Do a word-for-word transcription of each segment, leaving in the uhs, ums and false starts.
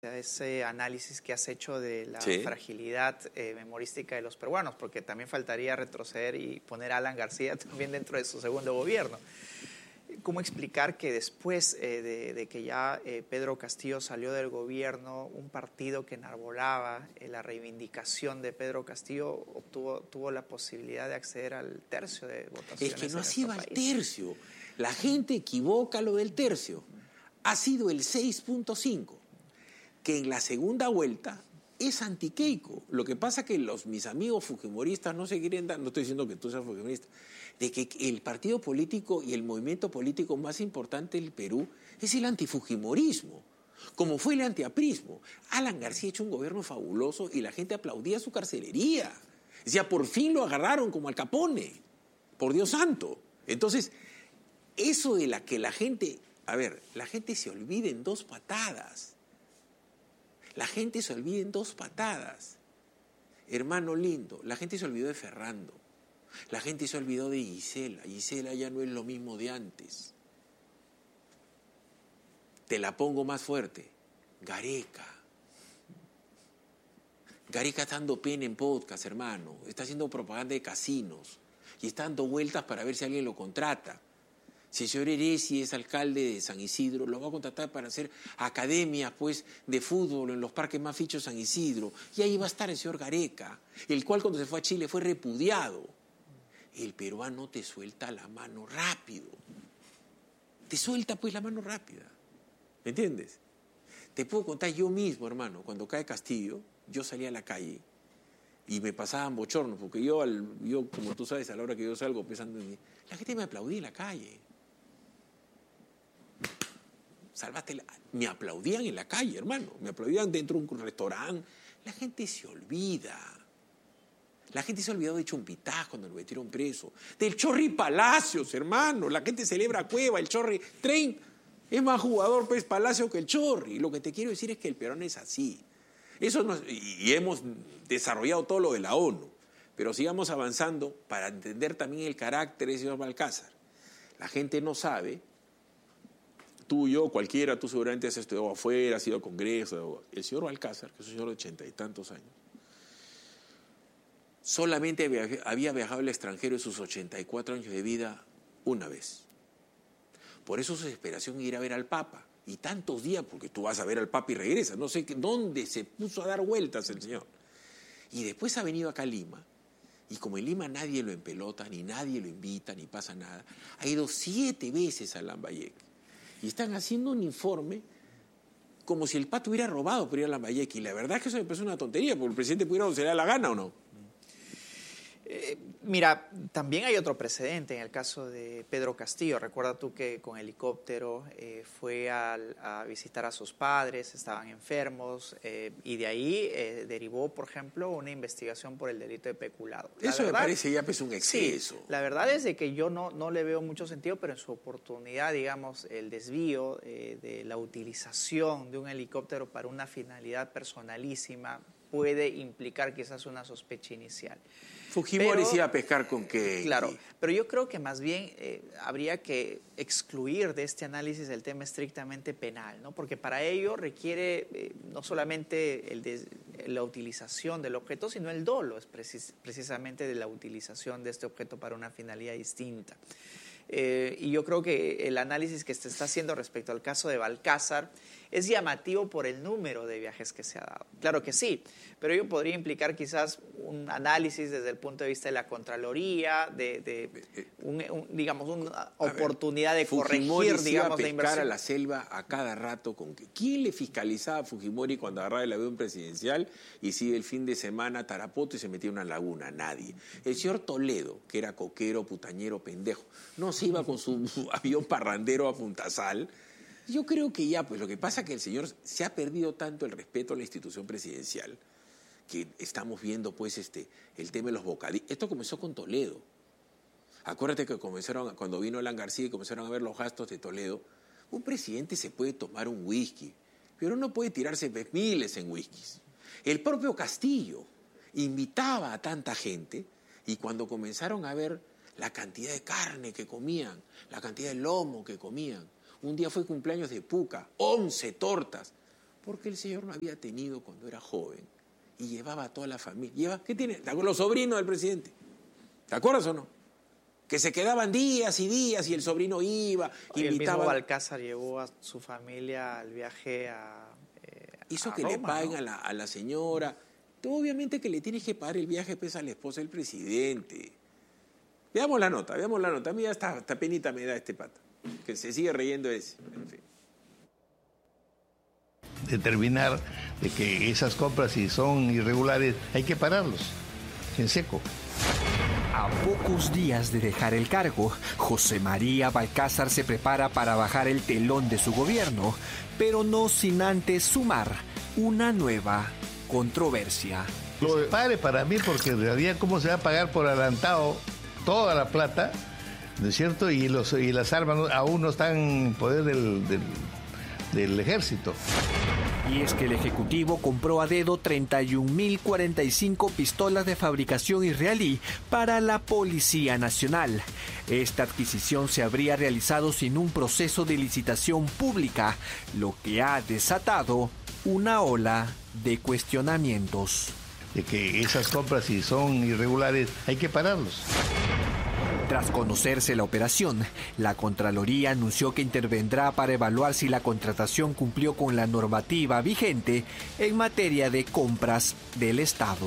a ese análisis que has hecho de la sí. fragilidad eh, memorística de los peruanos, porque también faltaría retroceder y poner a Alan García también dentro de su segundo gobierno. ¿Cómo explicar que después eh, de, de que ya eh, Pedro Castillo salió del gobierno, un partido que enarbolaba eh, la reivindicación de Pedro Castillo obtuvo tuvo la posibilidad de acceder al tercio de votaciones? Es que no ha en sido al nuestro país? tercio. La gente equivoca lo del tercio. Ha sido el seis punto cinco, que en la segunda vuelta es anti-Keiko. Lo que pasa que los, mis amigos fujimoristas no se quieren dar, no estoy diciendo que tú seas fujimorista, de que el partido político y el movimiento político más importante del Perú es el antifujimorismo, como fue el antiaprismo. Alan García ha hecho un gobierno fabuloso y la gente aplaudía su carcelería. Decía, por fin lo agarraron como Al Capone, por Dios santo. Entonces, eso de la que la gente, a ver, la gente se olvida en dos patadas. La gente se olvida en dos patadas. Hermano lindo, la gente se olvidó de Ferrando. La gente se olvidó de Gisela. Gisela ya no es lo mismo de antes. Te la pongo más fuerte. Gareca. Gareca está dando pena en podcast, hermano. Está haciendo propaganda de casinos. Y está dando vueltas para ver si alguien lo contrata. Si el señor Heresi es alcalde de San Isidro, lo va a contratar para hacer academias pues, de fútbol en los parques más fichos de San Isidro. Y ahí va a estar el señor Gareca, el cual cuando se fue a Chile fue repudiado. El peruano te suelta la mano rápido. Te suelta pues la mano rápida. ¿Me entiendes? Te puedo contar yo mismo, hermano, cuando cae Castillo, yo salía a la calle y me pasaban bochornos, porque yo, al, yo como tú sabes, a la hora que yo salgo pensando en mí, la gente me aplaudía en la calle. Salvaste la... Me aplaudían en la calle, hermano. Me aplaudían dentro de un restaurante. La gente se olvida. La gente se ha olvidado de Chumpitaz cuando lo metieron preso. Del Chorri Palacios, hermano. La gente celebra Cueva, el Chorri. Tren es más jugador, pues, Palacio que el Chorri. Lo que te quiero decir es que el peruano es así. Eso no es... Y hemos desarrollado todo lo de la ONU. Pero sigamos avanzando para entender también el carácter de ese señor Balcázar. La gente no sabe... Tú, yo, cualquiera, tú seguramente has estudiado afuera, has ido a congreso. El señor Balcázar, que es un señor de ochenta y tantos años, solamente había, había viajado al extranjero en sus ochenta y cuatro años de vida una vez. Por eso su desesperación ir a ver al Papa. Y tantos días, porque tú vas a ver al Papa y regresas. No sé qué, dónde se puso a dar vueltas el señor. Y después ha venido acá a Lima. Y como en Lima nadie lo empelota, ni nadie lo invita, ni pasa nada, ha ido siete veces a Lambayeque. Y están haciendo un informe como si el pato hubiera robado por ir a Lambayeque. Y la verdad es que eso me parece una tontería, porque el presidente pudiera o se le da la gana o no. Eh, mira, también hay otro precedente en el caso de Pedro Castillo. Recuerda tú que con helicóptero eh, fue a, a visitar a sus padres, estaban enfermos, eh, y de ahí eh, derivó, por ejemplo, una investigación por el delito de peculado. La Eso verdad, me parece ya pues un exceso. Sí, la verdad es de que yo no, no le veo mucho sentido, pero en su oportunidad, digamos, el desvío eh, de la utilización de un helicóptero para una finalidad personalísima puede implicar quizás una sospecha inicial. Fujimori se iba a pescar con qué. Claro, pero yo creo que más bien eh, habría que excluir de este análisis el tema estrictamente penal, ¿no? Porque para ello requiere eh, no solamente el de, la utilización del objeto, sino el dolo, es precis, precisamente de la utilización de este objeto para una finalidad distinta. Eh, y yo creo que el análisis que se está haciendo respecto al caso de Balcázar es llamativo por el número de viajes que se ha dado. Claro que sí, pero ello podría implicar quizás un análisis desde el punto de vista de la Contraloría, de, de un, un, digamos, una oportunidad ver, de corregir, digamos, la inversión. Fujimori iba a pescar a la selva a cada rato. Con que, ¿quién le fiscalizaba a Fujimori cuando agarraba el avión presidencial y si el fin de semana a Tarapoto y se metía en una laguna? Nadie. El señor Toledo, que era coquero, putañero, pendejo, no se iba con su avión parrandero a Puntasal. Yo creo que ya, pues lo que pasa es que el señor se ha perdido tanto el respeto a la institución presidencial que estamos viendo pues este el tema de los bocadillos. Esto comenzó con Toledo. Acuérdate que comenzaron, cuando vino Alan García y comenzaron a ver los gastos de Toledo, un presidente se puede tomar un whisky, pero no puede tirarse miles en whiskies. El propio Castillo invitaba a tanta gente y cuando comenzaron a ver la cantidad de carne que comían, la cantidad de lomo que comían, un día fue cumpleaños de Puca, once tortas. Porque el señor no había tenido cuando era joven y llevaba a toda la familia. Lleva, ¿qué tiene? Los sobrinos del presidente. ¿Te acuerdas o no? Que se quedaban días y días y el sobrino iba, y invitaba. El mismo Balcázar llevó a su familia al viaje a eh, Hizo a que Roma, le paguen, ¿no? a, la, a la señora. Tú, obviamente que le tienes que pagar el viaje pues, a la esposa del presidente. Veamos la nota, veamos la nota. A mí hasta, hasta penita me da este pata. Que se sigue reyendo ese. En fin. Determinar de que esas compras, si son irregulares, hay que pararlos en seco. A pocos días de dejar el cargo, José María Balcázar se prepara para bajar el telón de su gobierno, pero no sin antes sumar una nueva controversia. Lo de pare para mí, porque en realidad cómo se va a pagar por adelantado toda la plata, ¿no es cierto? Y, los, y las armas no, aún no están en poder del, del, del ejército. Y es que el Ejecutivo compró a dedo treinta y un mil cuarenta y cinco pistolas de fabricación israelí para la Policía Nacional. Esta adquisición se habría realizado sin un proceso de licitación pública, lo que ha desatado una ola de cuestionamientos. De que esas compras, si son irregulares, hay que pararlos. Tras conocerse la operación, la Contraloría anunció que intervendrá para evaluar si la contratación cumplió con la normativa vigente en materia de compras del Estado.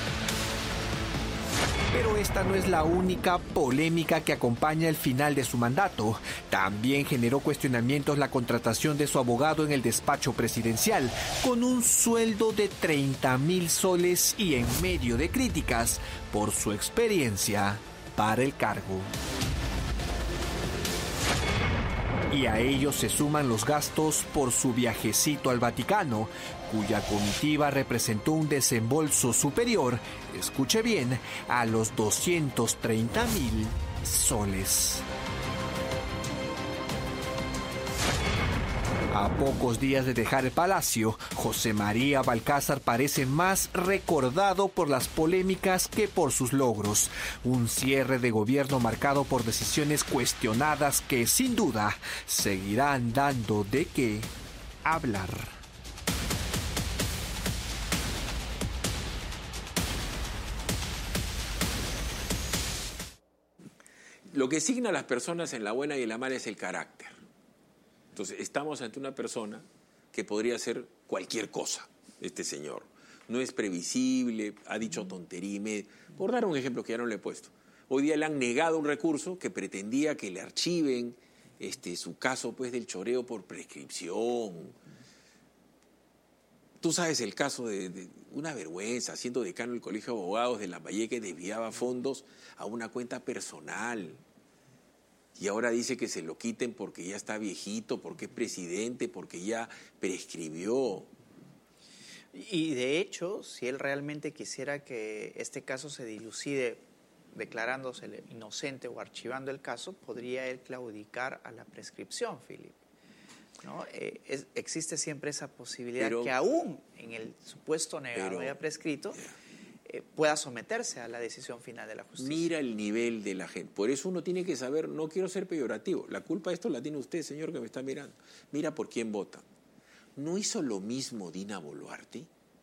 Pero esta no es la única polémica que acompaña el final de su mandato. También generó cuestionamientos la contratación de su abogado en el despacho presidencial, con un sueldo de treinta mil soles y en medio de críticas por su experiencia para el cargo. Y a ellos se suman los gastos por su viajecito al Vaticano, cuya comitiva representó un desembolso superior, escuche bien, a los doscientos treinta mil soles. A pocos días de dejar el palacio, José María Balcázar parece más recordado por las polémicas que por sus logros. Un cierre de gobierno marcado por decisiones cuestionadas que, sin duda, seguirán dando de qué hablar. Lo que signa a las personas en la buena y en la mala es el carácter. Entonces, estamos ante una persona que podría ser cualquier cosa, este señor. No es previsible, ha dicho tontería y media. Por dar un ejemplo que ya no le he puesto. Hoy día le han negado un recurso que pretendía que le archiven este, su caso pues, del choreo por prescripción. Tú sabes el caso de, de una vergüenza, siendo decano del Colegio de Abogados de Lambayeque, que desviaba fondos a una cuenta personal. Y ahora dice que se lo quiten porque ya está viejito, porque es presidente, porque ya prescribió. Y de hecho, si él realmente quisiera que este caso se dilucide declarándose inocente o archivando el caso, podría él claudicar a la prescripción, Philip. ¿No? Eh, es, existe siempre esa posibilidad pero, que aún en el supuesto negado ya prescrito, eh, pueda someterse a la decisión final de la justicia. Mira el nivel de la gente. Por eso uno tiene que saber, no quiero ser peyorativo, la culpa de esto la tiene usted, señor, que me está mirando. Mira por quién vota. ¿No hizo lo mismo Dina Boluarte?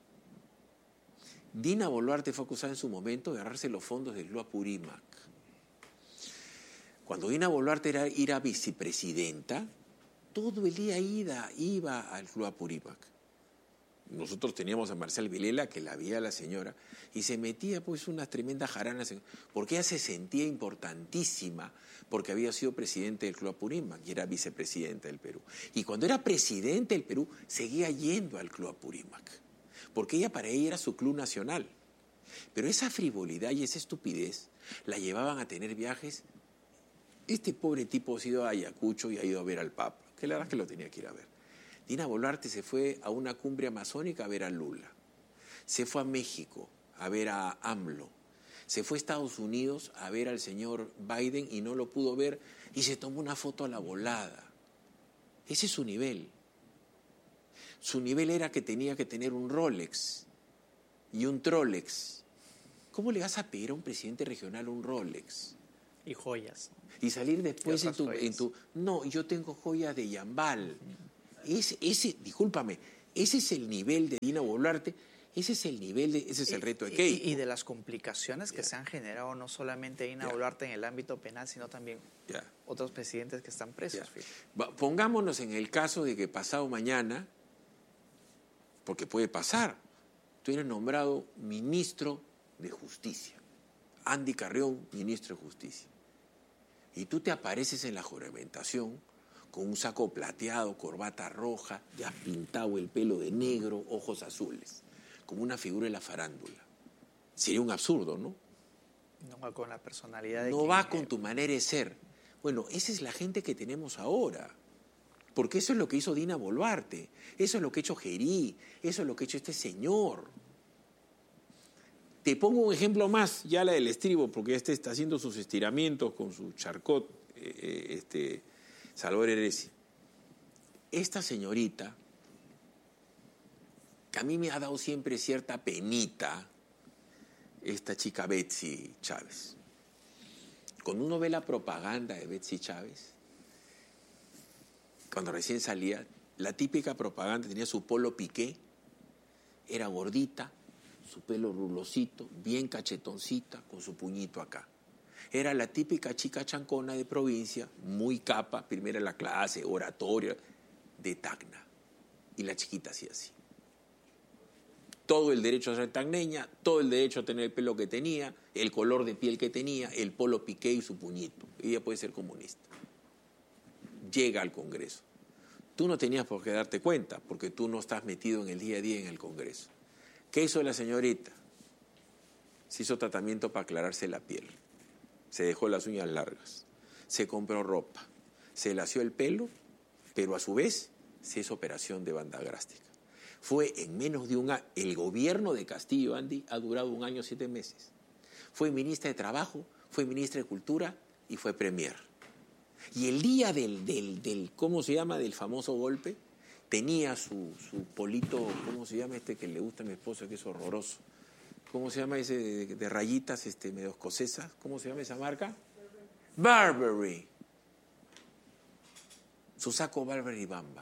Dina Boluarte fue acusada en su momento de agarrarse los fondos del Luapurímac. Cuando Dina Boluarte era, era vicepresidenta, todo el día iba, iba al Luapurímac. Nosotros teníamos a Marcel Vilela, que la veía a la señora, y se metía pues unas tremendas jaranas, porque ella se sentía importantísima, porque había sido presidente del Club Apurímac y era vicepresidenta del Perú. Y cuando era presidente del Perú, seguía yendo al Club Apurímac, porque ella para ella era su club nacional. Pero esa frivolidad y esa estupidez la llevaban a tener viajes. Este pobre tipo ha ido a Ayacucho y ha ido a ver al Papa, que la verdad es que lo tenía que ir a ver. Dina Boluarte se fue a una cumbre amazónica a ver a Lula. Se fue a México a ver a AMLO. Se fue a Estados Unidos a ver al señor Biden y no lo pudo ver y se tomó una foto a la volada. Ese es su nivel. Su nivel era que tenía que tener un Rolex y un Trolex. ¿Cómo le vas a pedir a un presidente regional un Rolex? Y joyas. Y salir después en tu, en tu... No, yo tengo joyas de Yambal. Ese, ese, discúlpame, Ese es el nivel de Dina Boluarte, ese es el nivel, de, ese es el reto de Keiko. Y, y de las complicaciones que yeah. se han generado no solamente Dina yeah. Boluarte en el ámbito penal, sino también yeah. otros presidentes que están presos. Yeah. Pongámonos en el caso de que pasado mañana, porque puede pasar, tú eres nombrado ministro de Justicia. Andy Carrión, ministro de Justicia. Y tú te apareces en la juramentación con un saco plateado, corbata roja, ya has pintado el pelo de negro, ojos azules, como una figura de la farándula. Sería un absurdo, ¿no? No va con la personalidad de No va con tu manera de ser. Bueno, esa es la gente que tenemos ahora. Porque eso es lo que hizo Dina Boluarte, eso es lo que ha hecho Gerí, eso es lo que ha hecho este señor. Te pongo un ejemplo más, ya la del estribo, porque este está haciendo sus estiramientos con su charcot, eh, este, Salvador Heresi. Esta señorita, que a mí me ha dado siempre cierta penita, esta chica Betsy Chávez. Cuando uno ve la propaganda de Betsy Chávez, cuando recién salía, la típica propaganda tenía su polo piqué, era gordita, su pelo rulosito, bien cachetoncita, con su puñito acá. Era la típica chica chancona de provincia, muy capa, primera en la clase, oratoria, de Tacna. Y la chiquita hacía así. Todo el derecho a ser tacneña, todo el derecho a tener el pelo que tenía, el color de piel que tenía, el polo piqué y su puñito. Ella puede ser comunista. Llega al Congreso. Tú no tenías por qué darte cuenta, porque tú no estás metido en el día a día en el Congreso. ¿Qué hizo la señorita? Se hizo tratamiento para aclararse la piel. Se dejó las uñas largas. Se compró ropa. Se lació el pelo, pero a su vez se hizo operación de banda gástrica. Fue en menos de un año. El gobierno de Castillo, Andy, ha durado un año, siete meses. Fue ministra de Trabajo, fue ministra de Cultura y fue premier. Y el día del, del, del ¿cómo se llama?, del famoso golpe, tenía su, su polito, ¿cómo se llama este que le gusta a mi esposa, que es horroroso? ¿Cómo se llama ese de, de rayitas, este, medio escocesas? ¿Cómo se llama esa marca? Burberry. Su saco Burberry Bamba.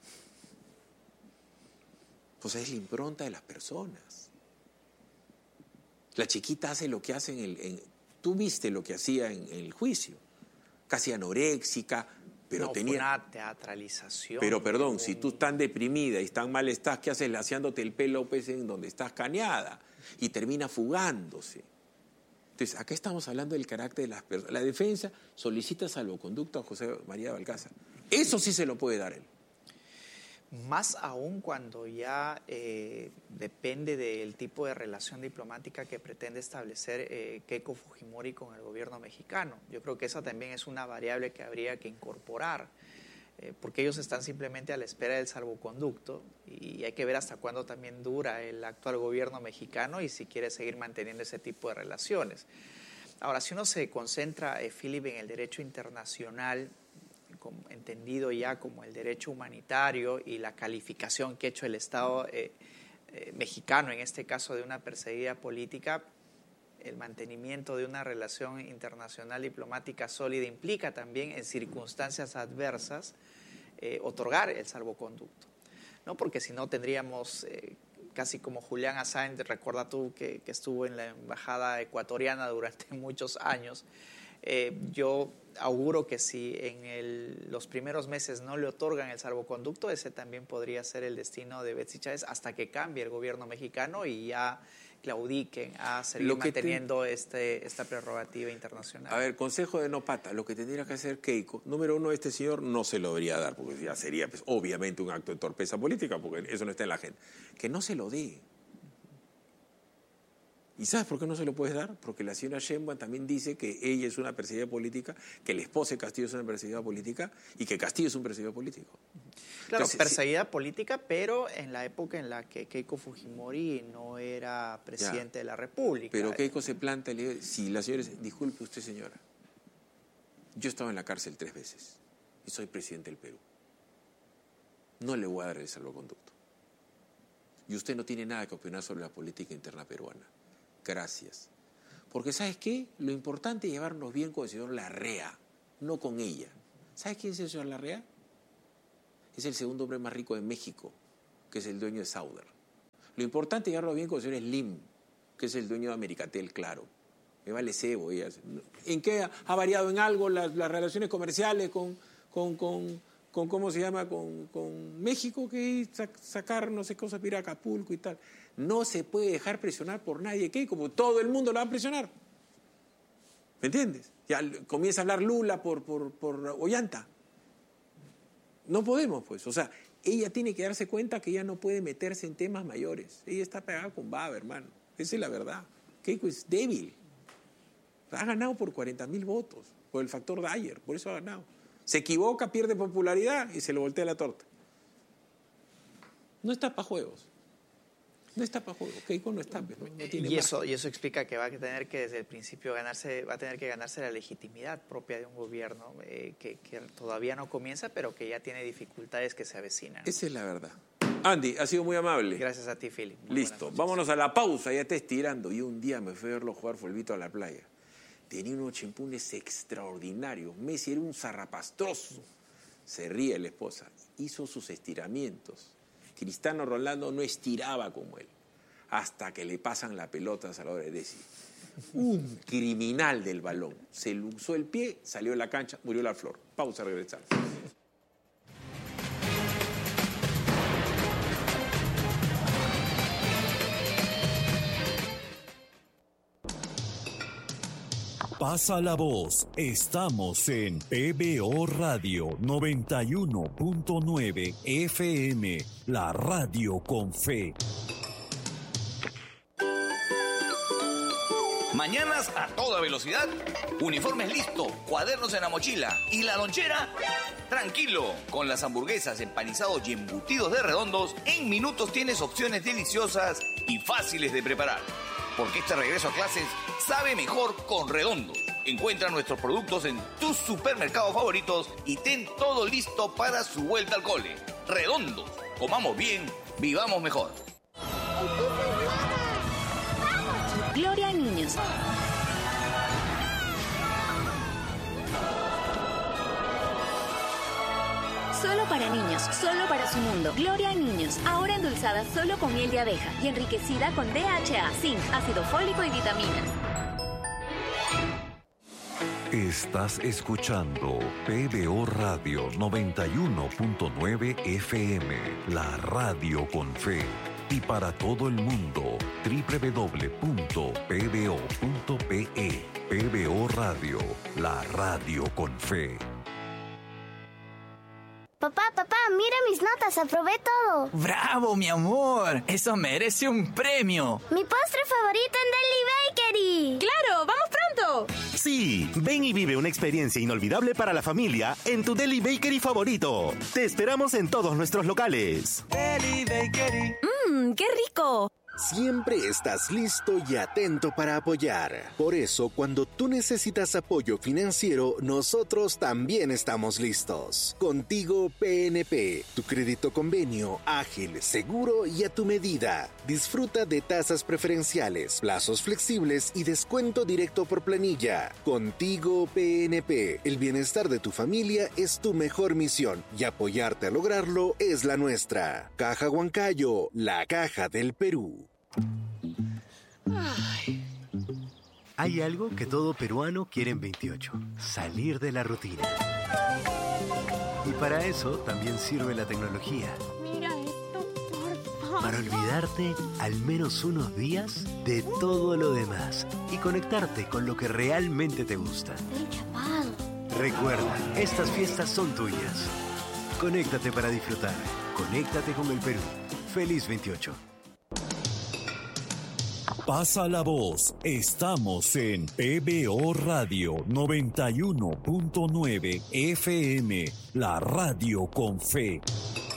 Pues es la impronta de las personas. La chiquita hace lo que hace en el... En, tú viste lo que hacía en, en el juicio. Casi anoréxica, pero no, tenía... una teatralización. Pero perdón, si tú tan deprimida y tan mal estás, ¿qué haces laseándote el pelo pues, en donde estás cañada? Y termina fugándose. Entonces, acá estamos hablando del carácter de las personas. La defensa solicita salvoconducto a José María Balcázar. Eso sí se lo puede dar él. Más aún cuando ya eh, depende del tipo de relación diplomática que pretende establecer eh, Keiko Fujimori con el gobierno mexicano. Yo creo que esa también es una variable que habría que incorporar, eh, porque ellos están simplemente a la espera del salvoconducto y hay que ver hasta cuándo también dura el actual gobierno mexicano y si quiere seguir manteniendo ese tipo de relaciones. Ahora, si uno se concentra, eh, Philip, en el derecho internacional, como, entendido ya como el derecho humanitario y la calificación que ha hecho el Estado eh, eh, mexicano, en este caso de una perseguida política, el mantenimiento de una relación internacional diplomática sólida implica también en circunstancias adversas eh, otorgar el salvoconducto, ¿no? Porque si no tendríamos, eh, casi como Julian Assange, recuerda tú que, que estuvo en la embajada ecuatoriana durante muchos años. Eh, yo auguro que si en el, los primeros meses no le otorgan el salvoconducto, ese también podría ser el destino de Betsy Chávez hasta que cambie el gobierno mexicano y ya claudiquen a seguir manteniendo te... este, esta prerrogativa internacional. A ver, consejo de no pata, lo que tendría que hacer Keiko, número uno, este señor no se lo debería dar, porque ya sería pues, obviamente un acto de torpeza política, porque eso no está en la agenda. Que no se lo dé. ¿Y sabes por qué no se lo puedes dar? Porque la señora Sheinbaum también dice que ella es una perseguida política, que el esposo de Castillo es una perseguida política y que Castillo es un perseguido político. Claro, Entonces, perseguida sí, política, pero en la época en la que Keiko Fujimori no era presidente ya, de la República. Pero Keiko se planta y le dice, si la señora dice, disculpe usted señora, yo estaba en la cárcel tres veces y soy presidente del Perú. No le voy a dar el salvoconducto. Y usted no tiene nada que opinar sobre la política interna peruana. Gracias. Porque ¿sabes qué? Lo importante es llevarnos bien con el señor Larrea, no con ella. ¿Sabes quién es el señor Larrea? Es el segundo hombre más rico de México, que es el dueño de Sauder. Lo importante es llevarlo bien con el señor Slim, que es el dueño de Americatel, claro. Me vale cebo. Ellas. ¿En qué ha variado en algo las, las relaciones comerciales con, con, con, con, ¿cómo se llama? Con, con México, que sacar no sé cosas para ir a Acapulco y tal. No se puede dejar presionar por nadie, que como todo el mundo lo va a presionar. ¿Me entiendes? Ya comienza a hablar Lula por, por, por Ollanta. No podemos, pues. O sea, ella tiene que darse cuenta que ella no puede meterse en temas mayores. Ella está pegada con baba, hermano. Esa es la verdad. Keiko es débil. Ha ganado por cuarenta mil votos, por el factor Dyer, por eso ha ganado. Se equivoca, pierde popularidad y se le voltea la torta. No está para juegos. No está para juegos. Keiko no está. No, no tiene y, eso, y eso explica que va a tener que desde el principio ganarse, va a tener que ganarse la legitimidad propia de un gobierno eh, que, que todavía no comienza, pero que ya tiene dificultades que se avecinan. Esa es la verdad. Andy, ha sido muy amable. Gracias a ti, Philip. Muy Listo, vámonos a la pausa, ya está estirando. Yo un día me fui a verlo jugar fulbito a la playa. Tenía unos chimpunes extraordinarios. Messi era un zarrapastroso. Se ríe la esposa. Hizo sus estiramientos. Cristiano Ronaldo no estiraba como él. Hasta que le pasan la pelota a Salvador Edesi. Un criminal del balón. Se le usó el pie, salió de la cancha, murió la flor. Pausa, regresamos. Pasa la voz, estamos en P B O Radio noventa y uno punto nueve F M, la radio con fe. Mañanas a toda velocidad, uniformes listo, cuadernos en la mochila y la lonchera, tranquilo. Con las hamburguesas, empanizados y embutidos de Redondos, en minutos tienes opciones deliciosas y fáciles de preparar. Porque este regreso a clases sabe mejor con Redondos. Encuentra nuestros productos en tus supermercados favoritos y ten todo listo para su vuelta al cole. Redondos, comamos bien, vivamos mejor. Gloria a niños. Solo para niños, solo para su mundo. Gloria a niños. Ahora endulzada solo con miel de abeja y enriquecida con D H A, zinc, ácido fólico y vitaminas. Estás escuchando P B O Radio noventa y uno punto nueve F M, la radio con fe. Y para todo el mundo, doble u doble u doble u punto p b o punto p e. P B O Radio, la radio con fe. Papá, papá, mira mis notas, aprobé todo. ¡Bravo, mi amor! ¡Eso merece un premio! ¡Mi postre favorito en Deli Bakery! ¡Claro! ¡Vamos pronto! Sí, ven y vive una experiencia inolvidable para la familia en tu Deli Bakery favorito. Te esperamos en todos nuestros locales. Deli Bakery. ¡Mmm, qué rico! Siempre estás listo y atento para apoyar. Por eso, cuando tú necesitas apoyo financiero, nosotros también estamos listos. Contigo P N P, tu crédito convenio, ágil, seguro y a tu medida. Disfruta de tasas preferenciales, plazos flexibles y descuento directo por planilla. Contigo P N P, el bienestar de tu familia es tu mejor misión y apoyarte a lograrlo es la nuestra. Caja Huancayo, la caja del Perú. Ay. Hay algo que todo peruano quiere en veintiocho, salir de la rutina. Y para eso también sirve la tecnología. Mira esto, por favor. Para olvidarte al menos unos días de todo lo demás y conectarte con lo que realmente te gusta. Estoy chapado. Recuerda, estas fiestas son tuyas. Conéctate para disfrutar. Conéctate con el Perú. Feliz veintiocho. Pasa la voz, estamos en P B O Radio noventa y uno punto nueve F M, la radio con fe.